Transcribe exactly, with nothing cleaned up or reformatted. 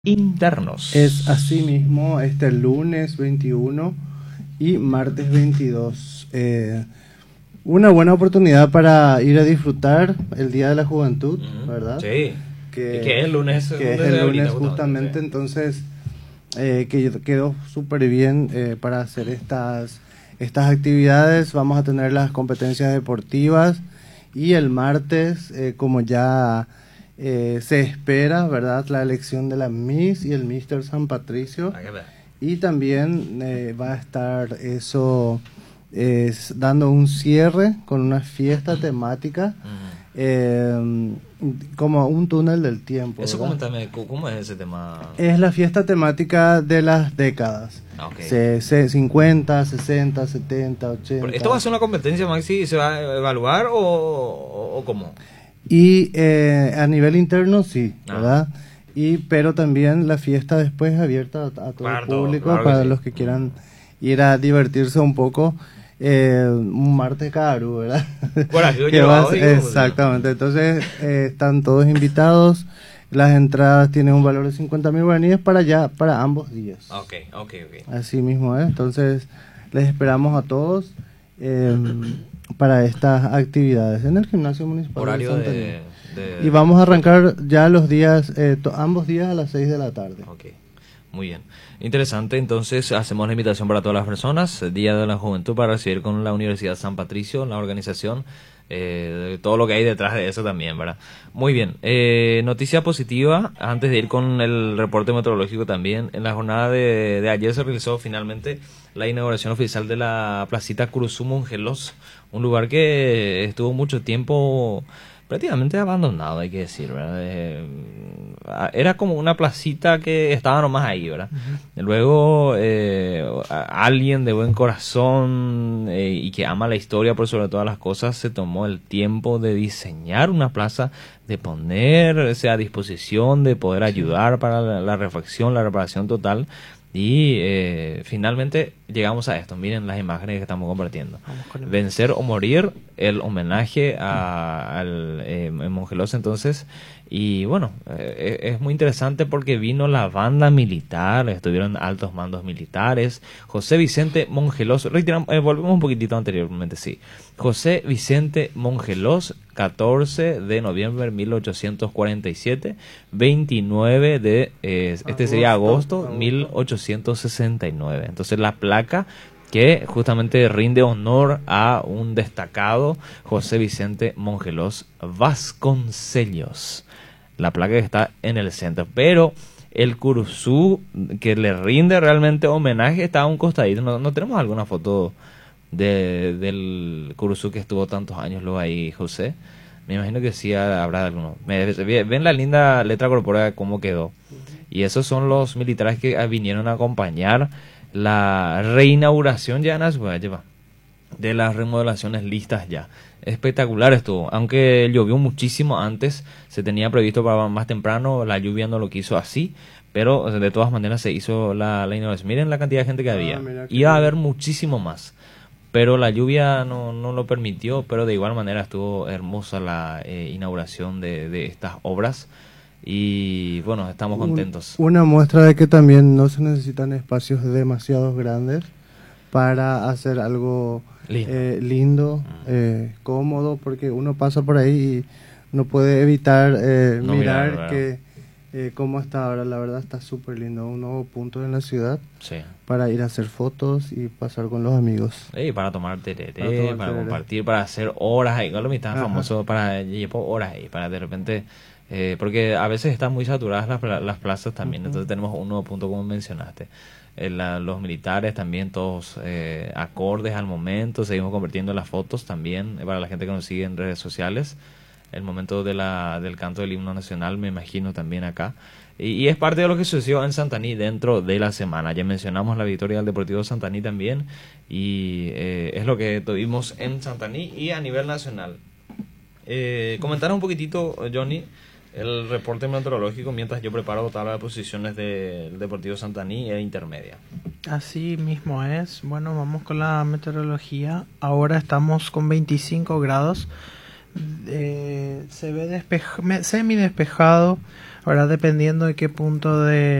internos. Es así mismo este lunes veintiuno y martes veintidós. Eh, una buena oportunidad para ir a disfrutar el Día de la Juventud, Mm, ¿verdad? Sí. Que, y que es el lunes. que es de el ahorita, lunes justamente, sí. entonces eh, que quedó súper bien eh, para hacer estas, estas actividades. Vamos a tener las competencias deportivas y el martes, eh, como ya eh, se espera, ¿verdad? La elección de la Miss y el míster San Patricio. Ah, qué tal. Y también eh, va a estar eso eh, dando un cierre con una fiesta temática, Mm. eh, como un túnel del tiempo. Eso, ¿verdad? coméntame, ¿cómo cómo es ese tema? Es la fiesta temática de las décadas. Ah, ok. Se, se- cincuenta, sesenta, setenta, ochenta. Pero ¿esto va a ser una competencia, Maxi? ¿Se va a evaluar o, o, o cómo? Y eh, a nivel interno sí, Ah. ¿verdad? Y pero también la fiesta después es abierta a, a todo Claro, el público, claro que para sí. los que quieran ir a divertirse un poco. Eh, un martes caru, ¿verdad? Bueno, yo Que llevado, vas- digo, exactamente, entonces eh, están todos invitados. Las entradas tienen un valor de cincuenta mil guaraníes para allá, para ambos días. Ok, ok, ok. Así mismo es, entonces les esperamos a todos eh, para estas actividades en el gimnasio municipal Horario de Santa de, Ana. de- Y vamos a arrancar ya los días, eh, to- ambos días a las seis de la tarde. Ok, muy bien. Interesante, entonces hacemos la invitación para todas las personas, el Día de la Juventud, para recibir con la Universidad San Patricio, la organización, eh, todo lo que hay detrás de eso también, ¿verdad? Muy bien, eh, noticia positiva, antes de ir con el reporte meteorológico también, en la jornada de, de ayer se realizó finalmente la inauguración oficial de la placita Curuzú Mongelos, un lugar que estuvo mucho tiempo prácticamente abandonado, hay que decir, ¿verdad? Eh, era como una placita que estaba nomás ahí, ¿verdad? Uh-huh. Luego, eh, a- alguien de buen corazón eh, y que ama la historia por sobre todas las cosas, se tomó el tiempo de diseñar una plaza, de ponerse a disposición, de poder ayudar para la, la refacción, la reparación total. Y eh, finalmente llegamos a esto. Miren las imágenes que estamos compartiendo. Vencer o morir, el homenaje a, al eh, Mongelos entonces. Y bueno, eh, es muy interesante porque vino la banda militar, estuvieron altos mandos militares. José Vicente Mongelos, retiramos, eh, volvemos un poquitito anteriormente, sí. José Vicente Mongelos, catorce de noviembre de mil ochocientos cuarenta y siete, veintinueve de, eh, este agosto, sería agosto, agosto mil ochocientos sesenta y nueve. Entonces la placa que justamente rinde honor a un destacado José Vicente Mongelos Vasconcellos. La placa que está en el centro, pero el curuzú que le rinde realmente homenaje está a un costadito. ¿No, no tenemos alguna foto de, del curuzú que estuvo tantos años luego ahí, José? Me imagino que sí habrá alguno. Ven la linda letra corporal cómo quedó. Y esos son los militares que vinieron a acompañar la reinauguración ya en Azuayeva, de las remodelaciones listas ya. Espectacular estuvo, aunque llovió muchísimo antes, se tenía previsto para más temprano, la lluvia no lo quiso así, pero de todas maneras se hizo la, la inauguración. Miren la cantidad de gente que había, ah, iba a haber muchísimo más, pero la lluvia no, no lo permitió, pero de igual manera estuvo hermosa la eh, inauguración de, de estas obras. Y bueno, estamos contentos. Un, una muestra de que también no se necesitan espacios demasiado grandes para hacer algo lindo, eh, lindo uh-huh. eh, cómodo, porque uno pasa por ahí y no puede evitar eh, no mirar, mirar que eh, cómo está ahora. La verdad está súper lindo, un nuevo punto en la ciudad, sí, para ir a hacer fotos y pasar con los amigos. Sí, para tomar tereré, para, tomar para tereré. compartir, para hacer horas ahí, lo tan famoso, para llevar horas ahí, para de repente... Eh, porque a veces están muy saturadas las, las plazas también, uh-huh. Entonces tenemos un nuevo punto como mencionaste. Eh, la, los militares también todos eh, acordes al momento, seguimos convirtiendo las fotos también, eh, para la gente que nos sigue en redes sociales, el momento de la, del canto del himno nacional me imagino también acá. Y, y es parte de lo que sucedió en Santaní dentro de la semana. Ya mencionamos la victoria del Deportivo Santaní también, y eh, es lo que tuvimos en Santaní y a nivel nacional. Eh, comentar un poquitito, Johnny, el reporte meteorológico mientras yo preparo tabla de posiciones del Deportivo Santaní e intermedia. Así mismo es. Bueno, vamos con la meteorología. Ahora estamos con veinticinco grados. Eh, se ve despeja- semi despejado. Ahora, dependiendo de qué punto de